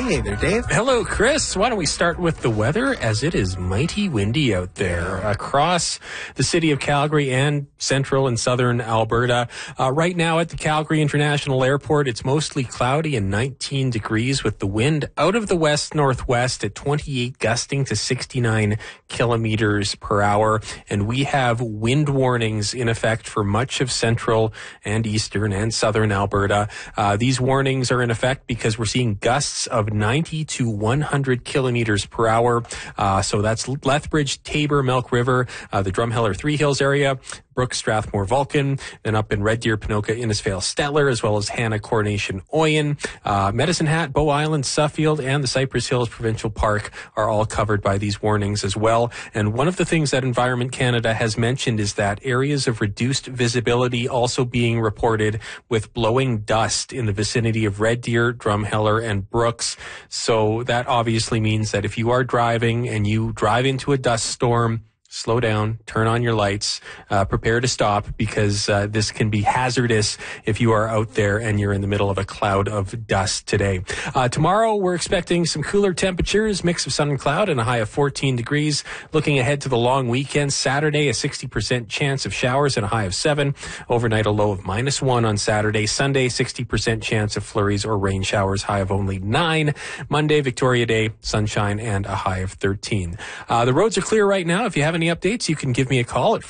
Hey there, Dave. Hello, Chris. Why don't we start with the weather, as it is mighty windy out there across the city of Calgary and central and southern Alberta. Right now at the Calgary International Airport, it's mostly cloudy and 19 degrees with the wind out of the west-northwest at 28, gusting to 69 kilometers per hour. And we have wind warnings in effect for much of central and eastern and southern Alberta. These warnings are in effect because we're seeing gusts of 90 to 100 kilometers per hour. So that's Lethbridge, Taber, Milk River, the Drumheller Three Hills area, Brook, Strathmore, Vulcan, then up in Red Deer, Ponoka, Innisfail, Stettler, as well as Hannah, Coronation, Oyen, Medicine Hat, Bow Island, Suffield, and the Cypress Hills Provincial Park are all covered by these warnings as well. And one of the things that Environment Canada has mentioned is that areas of reduced visibility also being reported with blowing dust in the vicinity of Red Deer, Drumheller, and Brooks. So that obviously means that if you are driving and you drive into a dust storm, slow down, turn on your lights, prepare to stop, because this can be hazardous if you are out there and you're in the middle of a cloud of dust today. Tomorrow, we're expecting some cooler temperatures, mix of sun and cloud, and a high of 14 degrees. Looking ahead to the long weekend, Saturday, a 60% chance of showers and a high of 7. Overnight, a low of -1 on Saturday. Sunday, 60% chance of flurries or rain showers, high of only 9. Monday, Victoria Day, sunshine and a high of 13. The roads are clear right now. If you have any updates, you can give me a call at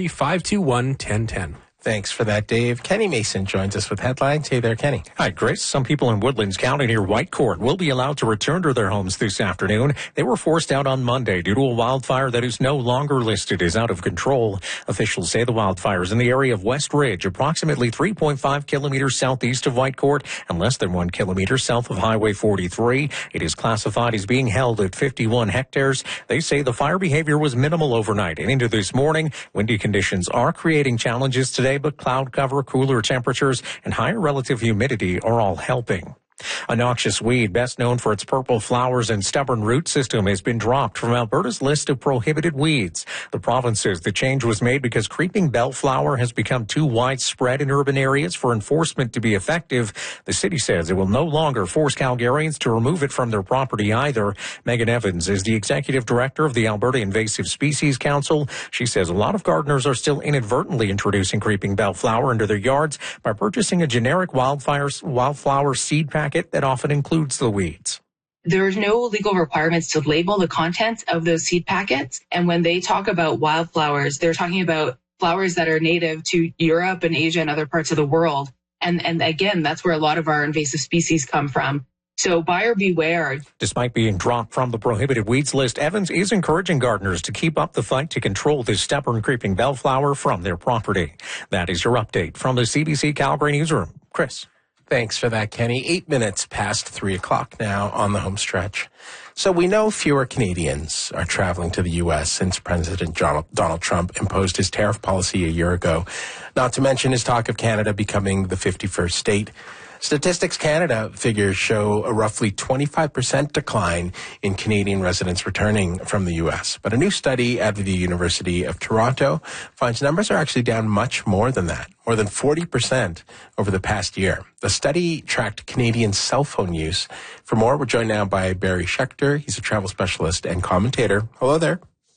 403-521-1010. Thanks for that, Dave. Kenny Mason joins us with headlines. Hey there, Kenny. Hi, Chris. Some people in Woodlands County near Whitecourt will be allowed to return to their homes this afternoon. They were forced out on Monday due to a wildfire that is no longer listed as out of control. Officials say the wildfires in the area of West Ridge, approximately 3.5 kilometers southeast of Whitecourt and less than 1 kilometer south of Highway 43. It is classified as being held at 51 hectares. They say the fire behavior was minimal overnight and into this morning. Windy conditions are creating challenges today, but cloud cover, cooler temperatures, and higher relative humidity are all helping. A noxious weed, best known for its purple flowers and stubborn root system, has been dropped from Alberta's list of prohibited weeds. The province says the change was made because creeping bellflower has become too widespread in urban areas for enforcement to be effective. The city says it will no longer force Calgarians to remove it from their property either. Megan Evans is the executive director of the Alberta Invasive Species Council. She says a lot of gardeners are still inadvertently introducing creeping bellflower into their yards by purchasing a generic wildflower seed packet that often includes the weeds. There's no legal requirements to label the contents of those seed packets. And when they talk about wildflowers, they're talking about flowers that are native to Europe and Asia and other parts of the world. And again, that's where a lot of our invasive species come from. So buyer beware. Despite being dropped from the prohibited weeds list, Evans is encouraging gardeners to keep up the fight to control this stubborn creeping bellflower from their property. That is your update from the CBC Calgary Newsroom. Chris. Thanks for that, Kenny. 8 minutes past 3 o'clock now on the home stretch. So we know fewer Canadians are traveling to the U.S. since President Donald Trump imposed his tariff policy a year ago, not to mention his talk of Canada becoming the 51st state. Statistics Canada figures show a roughly 25% decline in Canadian residents returning from the U.S. But a new study at the University of Toronto finds numbers are actually down much more than that, more than 40% over the past year. The study tracked Canadian cell phone use. For more, we're joined now by Barry Schechter. He's a travel specialist and commentator. Hello there.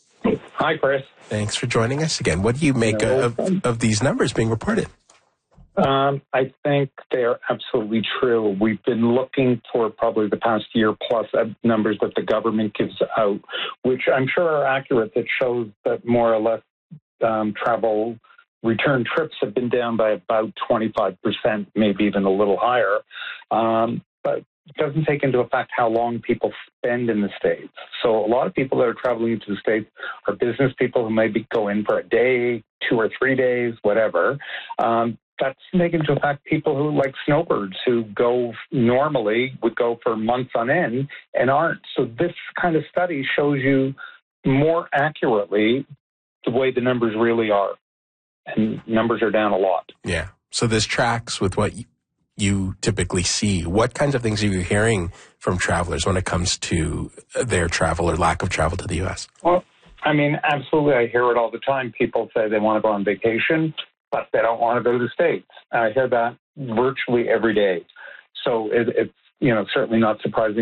Hi, Chris. Thanks for joining us again. What do you make of these numbers being reported? I think they are absolutely true. We've been looking for probably the past year plus at numbers that the government gives out, which I'm sure are accurate, that shows that more or less travel return trips have been down by about 25%, maybe even a little higher. But it doesn't take into effect how long people spend in the States. So a lot of people that are traveling into the States are business people who maybe go in for a day, 2 or 3 days, whatever. That's taken into effect people who, like snowbirds, who would go for months on end and aren't. So this kind of study shows you more accurately the way the numbers really are. And numbers are down a lot. Yeah. So this tracks with what you typically see. What kinds of things are you hearing from travelers when it comes to their travel or lack of travel to the U.S.? Well, I mean, absolutely. I hear it all the time. People say they want to go on vacation, but they don't want to go to the States. I hear that virtually every day. So it's certainly not surprising